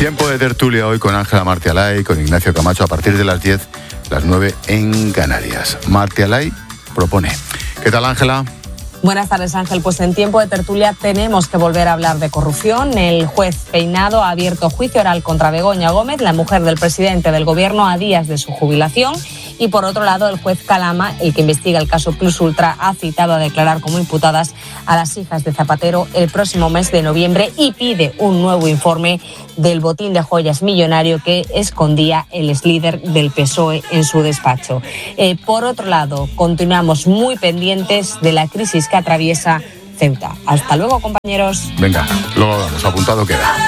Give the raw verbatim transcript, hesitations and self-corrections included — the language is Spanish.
Tiempo de tertulia hoy con Ángela Martialay, con Ignacio Camacho a partir de las diez, las nueve en Canarias. Martialay propone. ¿Qué tal, Ángela? Buenas tardes, Ángel. Pues en tiempo de tertulia tenemos que volver a hablar de corrupción. El juez Peinado ha abierto juicio oral contra Begoña Gómez, la mujer del presidente del gobierno, a días de su jubilación. Y por otro lado, el juez Calama, el que investiga el caso Plus Ultra, ha citado a declarar como imputadas a las hijas de Zapatero el próximo mes de noviembre y pide un nuevo informe del botín de joyas millonario que escondía el exlíder del P S O E en su despacho. Eh, por otro lado, continuamos muy pendientes de la crisis que atraviesa Ceuta. Hasta luego, compañeros. Venga, luego vamos, apuntado queda.